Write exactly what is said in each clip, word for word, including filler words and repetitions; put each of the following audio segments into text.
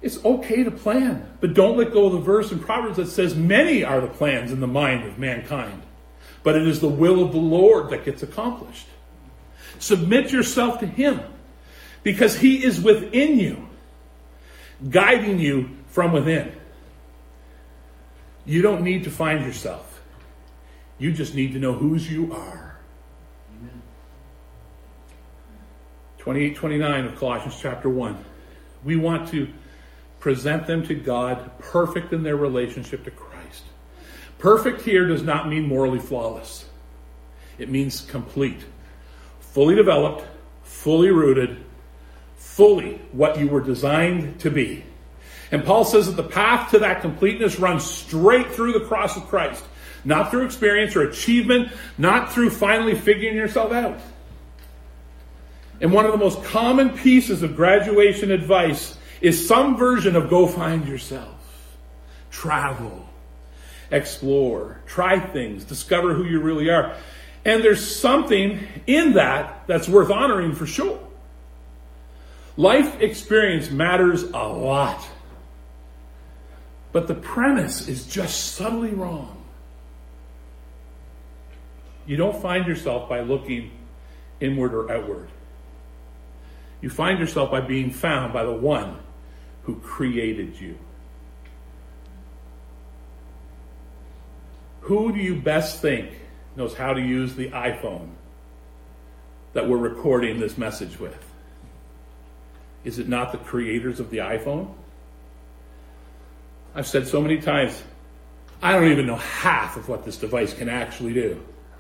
It's okay to plan, but don't let go of the verse in Proverbs that says many are the plans in the mind of mankind, but it is the will of the Lord that gets accomplished. Submit yourself to him because he is within you, guiding you from within. You don't need to find yourself. You just need to know whose you are. Amen. twenty-eight twenty-nine of Colossians chapter one. We want to present them to God perfect in their relationship to Christ. Perfect here does not mean morally flawless. It means complete. Fully developed, fully rooted, fully what you were designed to be. And Paul says that the path to that completeness runs straight through the cross of Christ. Not through experience or achievement, not through finally figuring yourself out. And one of the most common pieces of graduation advice is some version of go find yourself. Travel. Explore. Try things. Discover who you really are. And there's something in that that's worth honoring for sure. Life experience matters a lot. But the premise is just subtly wrong. You don't find yourself by looking inward or outward. You find yourself by being found by the one who created you. Who do you best think knows how to use the iPhone that we're recording this message with? Is it not the creators of the iPhone? I've said so many times, I don't even know half of what this device can actually do.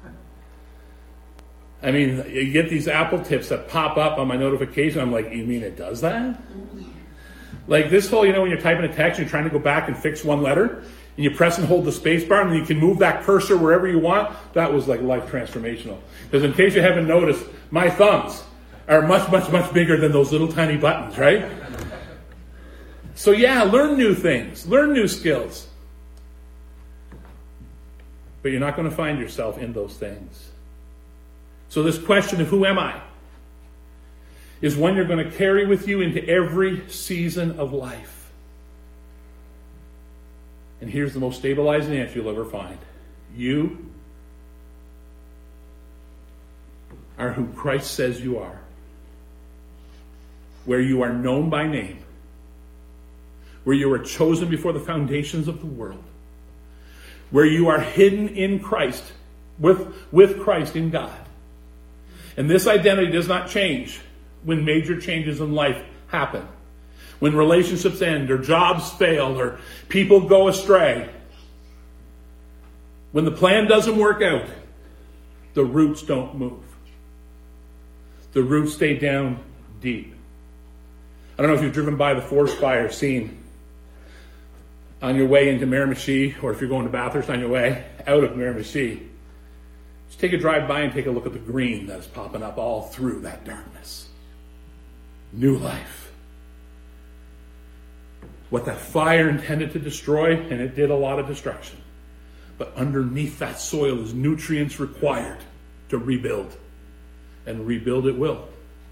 I mean, you get these Apple tips that pop up on my notification. I'm like, you mean it does that? Like this whole, you know, when you're typing a text, you're trying to go back and fix one letter, and you press and hold the space bar, and then you can move that cursor wherever you want. That was like life transformational. Because in case you haven't noticed, my thumbs are much, much, much bigger than those little tiny buttons, right? So yeah, learn new things. Learn new skills. But you're not going to find yourself in those things. So this question of who am I is one you're going to carry with you into every season of life. And here's the most stabilizing answer you'll ever find. You are who Christ says you are. Where you are known by name. Where you are chosen before the foundations of the world. Where you are hidden in Christ, with, with Christ in God. And this identity does not change when major changes in life happen. When relationships end, or jobs fail, or people go astray. When the plan doesn't work out, the roots don't move. The roots stay down deep. I don't know if you've driven by the forest fire scene on your way into Miramichi, or if you're going to Bathurst on your way out of Miramichi. Just take a drive by and take a look at the green that is popping up all through that darkness. New life. What that fire intended to destroy, and it did a lot of destruction. But underneath that soil is nutrients required to rebuild. And rebuild it will.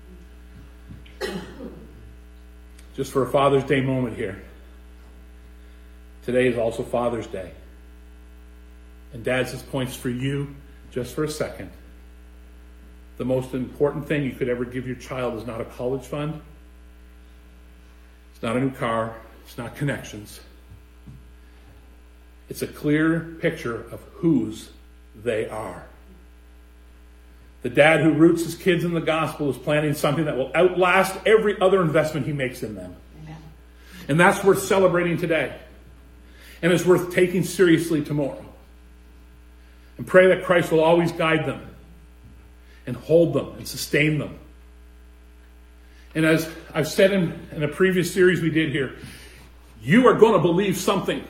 Just for a Father's Day moment here. Today is also Father's Day. And Dad's this points for you just for a second. The most important thing you could ever give your child is not a college fund. It's not a new car. It's not connections. It's a clear picture of whose they are. The dad who roots his kids in the gospel is planning something that will outlast every other investment he makes in them. Amen. And that's worth celebrating today. And it's worth taking seriously tomorrow. And pray that Christ will always guide them and hold them and sustain them. And as I've said in, in a previous series we did here, you are going to believe something.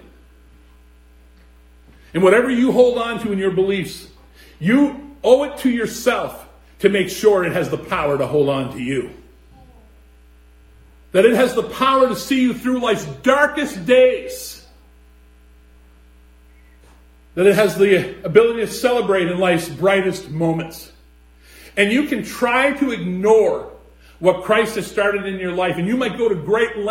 And whatever you hold on to in your beliefs, you owe it to yourself to make sure it has the power to hold on to you. That it has the power to see you through life's darkest days. That it has the ability to celebrate in life's brightest moments. And you can try to ignore what Christ has started in your life. And you might go to great lengths